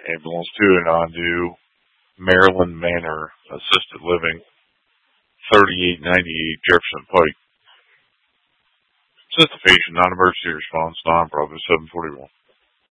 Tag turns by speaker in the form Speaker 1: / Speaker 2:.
Speaker 1: Ambulance 209 Maryland Manor Assisted Living, 3898 Jefferson Pike. Assist the patient, non-emergency response, non-profit 741.